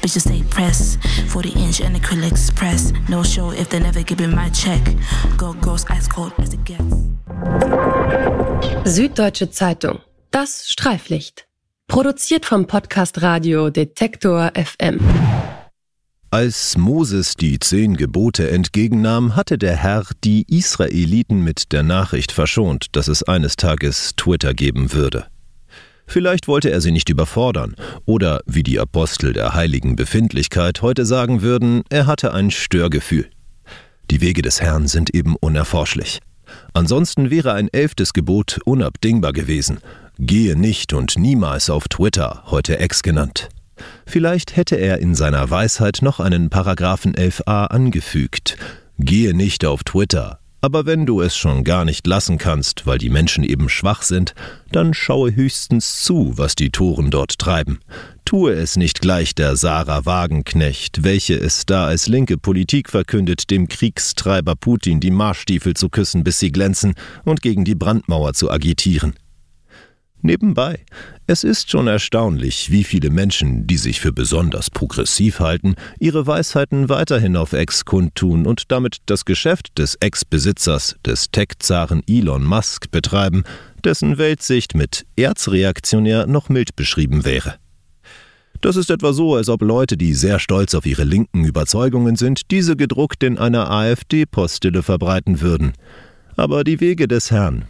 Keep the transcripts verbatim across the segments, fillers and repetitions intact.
Bitches stay pressed, forty inch and acrylics press. No show if they never give me my check. Go girls ice cold as it gets. Süddeutsche Zeitung. Das Streiflicht. Produziert vom Podcast Radio Detektor F M. Als Moses die zehn Gebote entgegennahm, hatte der Herr die Israeliten mit der Nachricht verschont, dass es eines Tages Twitter geben würde. Vielleicht wollte er sie nicht überfordern oder, wie die Apostel der heiligen Befindlichkeit heute sagen würden, er hatte ein Störgefühl. Die Wege des Herrn sind eben unerforschlich. Ansonsten wäre ein elftes Gebot unabdingbar gewesen. Gehe nicht und niemals auf Twitter, heute X genannt. Vielleicht hätte er in seiner Weisheit noch einen Paragraphen elf a angefügt. Gehe nicht auf Twitter. Aber wenn du es schon gar nicht lassen kannst, weil die Menschen eben schwach sind, dann schaue höchstens zu, was die Toren dort treiben. Tue es nicht gleich der Sarah Wagenknecht, welche es da als linke Politik verkündet, dem Kriegstreiber Putin die Marschstiefel zu küssen, bis sie glänzen, und gegen die Brandmauer zu agitieren. Nebenbei, es ist schon erstaunlich, wie viele Menschen, die sich für besonders progressiv halten, ihre Weisheiten weiterhin auf X kundtun und damit das Geschäft des Ex-Besitzers, des Tech-Zaren Elon Musk betreiben, dessen Weltsicht mit erzreaktionär noch mild beschrieben wäre. Das ist etwa so, als ob Leute, die sehr stolz auf ihre linken Überzeugungen sind, diese gedruckt in einer AfD-Postille verbreiten würden. Aber die Wege des Herrn.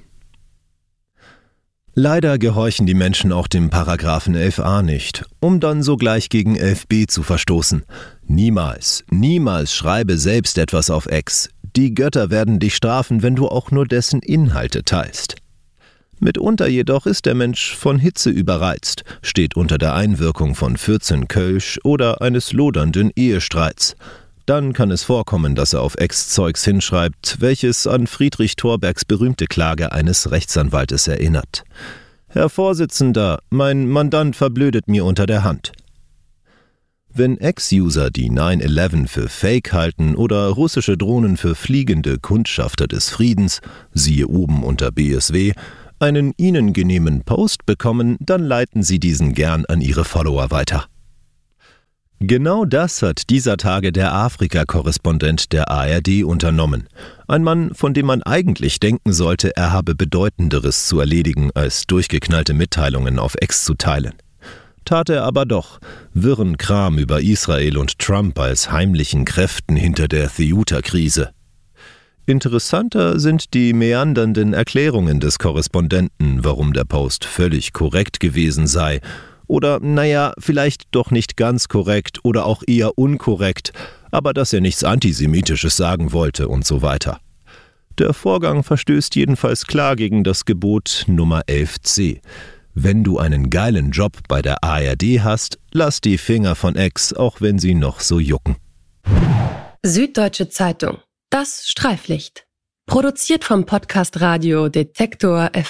Leider gehorchen die Menschen auch dem Paragraphen elf a nicht, um dann sogleich gegen elf b zu verstoßen. Niemals, niemals schreibe selbst etwas auf X. Die Götter werden dich strafen, wenn du auch nur dessen Inhalte teilst. Mitunter jedoch ist der Mensch von Hitze überreizt, steht unter der Einwirkung von vierzehn Kölsch oder eines lodernden Ehestreits. Dann kann es vorkommen, dass er auf X Zeugs hinschreibt, welches an Friedrich Thorbergs berühmte Klage eines Rechtsanwaltes erinnert. Herr Vorsitzender, mein Mandant verblödet mir unter der Hand. Wenn Ex-User die neun elf für Fake halten oder russische Drohnen für fliegende Kundschafter des Friedens, siehe oben unter B S W, einen ihnen genehmen Post bekommen, dann leiten sie diesen gern an ihre Follower weiter. Genau das hat dieser Tage der Afrika-Korrespondent der A R D unternommen. Ein Mann, von dem man eigentlich denken sollte, er habe Bedeutenderes zu erledigen, als durchgeknallte Mitteilungen auf X zu teilen. Tat er aber doch, wirren Kram über Israel und Trump als heimlichen Kräften hinter der Ceuta-Krise. Interessanter sind die meandernden Erklärungen des Korrespondenten, warum der Post völlig korrekt gewesen sei, oder, naja, vielleicht doch nicht ganz korrekt oder auch eher unkorrekt, aber dass er nichts Antisemitisches sagen wollte und so weiter. Der Vorgang verstößt jedenfalls klar gegen das Gebot Nummer elf c. Wenn du einen geilen Job bei der A R D hast, lass die Finger von X, auch wenn sie noch so jucken. Süddeutsche Zeitung. Das Streiflicht. Produziert vom Podcast Radio Detektor F M.